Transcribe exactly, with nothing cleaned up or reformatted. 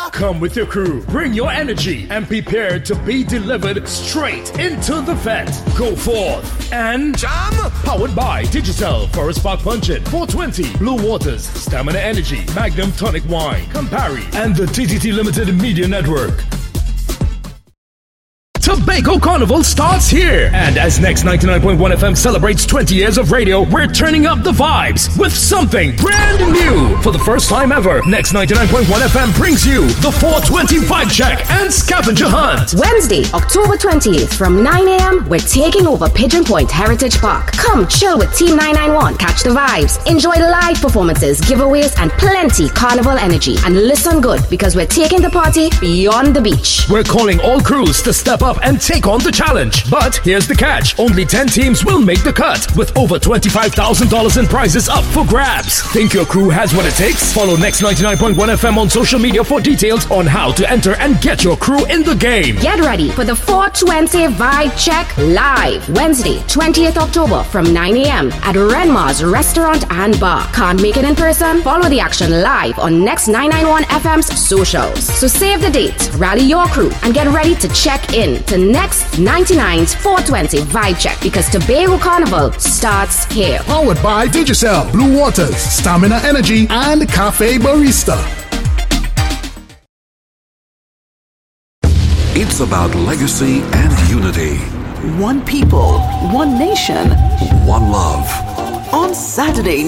Come with your crew, bring your energy, and prepare to be delivered straight into the vet. Go forth and jam. Powered by Digicel, Forest Park Punchin, four twenty, Blue Waters, Stamina Energy, Magnum Tonic Wine, Campari, and the T T T Limited Media Network. Tobago Carnival starts here! And as Next ninety-nine point one F M celebrates twenty years of radio, we're turning up the vibes with something brand new! For the first time ever, Next ninety-nine point one F M brings you the four twenty Vibe Check and Scavenger Hunt! Wednesday, October twentieth from nine a.m. we're taking over Pigeon Point Heritage Park. Come chill with Team nine nine one, catch the vibes, enjoy live performances, giveaways, and plenty carnival energy. And listen good, because we're taking the party beyond the beach. We're calling all crews to step up and take on the challenge. But here's the catch. Only ten teams will make the cut, with over twenty-five thousand dollars in prizes up for grabs. Think your crew has what it takes? Follow Next ninety-nine point one F M on social media for details on how to enter and get your crew in the game. Get ready for the four twenty Vibe Check live Wednesday, twentieth October from nine a.m. at Renmar's Restaurant and Bar. Can't make it in person? Follow the action live on Next nine nine one F M's socials. So save the date, rally your crew, and get ready to check in to Next ninety-nine's four twenty Vibe Check, because Tobago Carnival starts here. Powered by Digicel, Blue Waters, Stamina Energy, and Cafe Barista. It's about legacy and unity. One people, one nation, one love. On Saturday